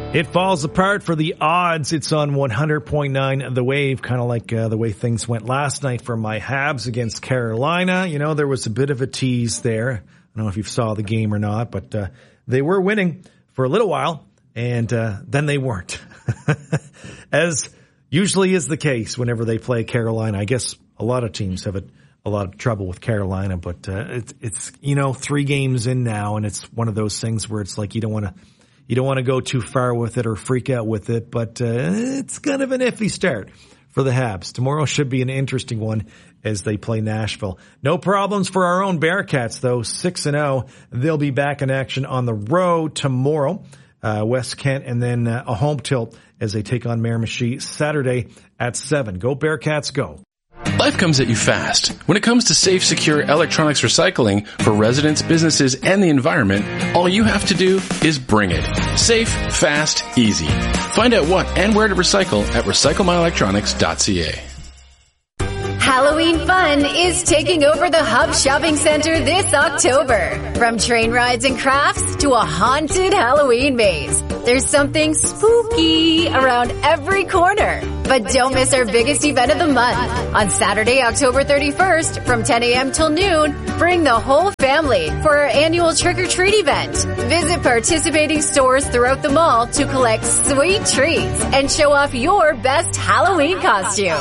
It falls apart for the odds. It's on 100.9 The Wave, kind of like the way things went last night for my Habs against Carolina. You know, there was a bit of a tease there. I don't know if you saw the game or not, but they were winning for a little while, and then they weren't. As usually is the case whenever they play Carolina. I guess a lot of teams have a lot of trouble with Carolina, but it's 3 games in now, and it's one of those things where it's like you don't want to go too far with it or freak out with it, but it's kind of an iffy start for the Habs. Tomorrow should be an interesting one as they play Nashville. No problems for our own Bearcats, though. 6-0. They'll be back in action on the road tomorrow. West Kent, and then a home tilt as they take on Miramichi Saturday at 7. Go Bearcats, go. Life comes at you fast. When it comes to safe, secure electronics recycling for residents, businesses, and the environment, all you have to do is bring it. Safe, fast, easy. Find out what and where to recycle at recyclemyelectronics.ca. Halloween fun is taking over the Hub Shopping Center this October. From train rides and crafts to a haunted Halloween maze, there's something spooky around every corner. But don't miss our biggest event of the month. On Saturday, October 31st, from 10 a.m. till noon, bring the whole family for our annual trick-or-treat event. Visit participating stores throughout the mall to collect sweet treats and show off your best Halloween costume.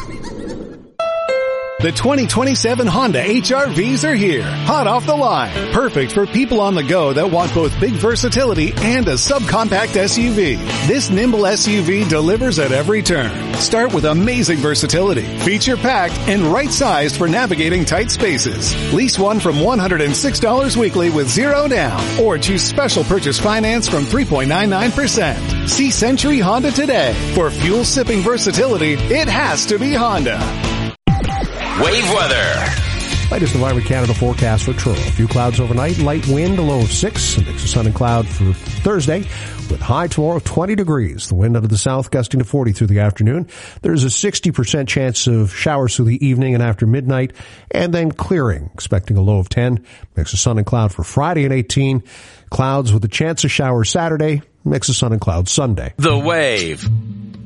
The 2027 Honda HR-Vs are here, hot off the line. Perfect for people on the go that want both big versatility and a subcompact SUV. This nimble SUV delivers at every turn. Start with amazing versatility, feature-packed, and right-sized for navigating tight spaces. Lease one from $106 weekly with 0 down, or choose special purchase finance from 3.99%. See Century Honda today. For fuel-sipping versatility, it has to be Honda. Wave weather. Latest Environment Canada forecast for Truro. A few clouds overnight, light wind, a low of 6, a mix of sun and cloud for Thursday, with high tomorrow of 20 degrees. The wind out of the south gusting to 40 through the afternoon. There's a 60% chance of showers through the evening and after midnight, and then clearing. Expecting a low of 10, mix of sun and cloud for Friday and 18. Clouds with a chance of showers Saturday, mix of sun and cloud Sunday. The Wave.